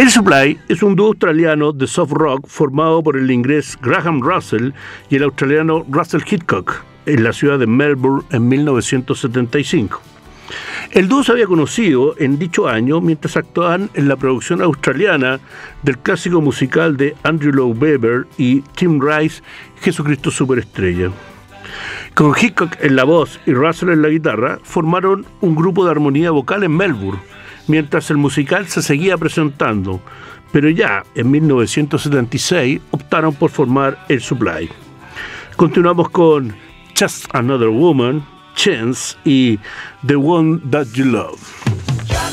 Supply es un dúo australiano de soft rock formado por el inglés Graham Russell y el australiano Russell Hitchcock en la ciudad de Melbourne en 1975. El dúo se había conocido en dicho año mientras actuaban en la producción australiana del clásico musical de Andrew Lloyd Webber y Tim Rice, Jesucristo Superestrella. Con Hitchcock en la voz y Russell en la guitarra, formaron un grupo de armonía vocal en Melbourne, mientras el musical se seguía presentando, pero ya en 1976 optaron por formar el Supply. Continuamos con Just Another Woman, Chance y The One That You Love.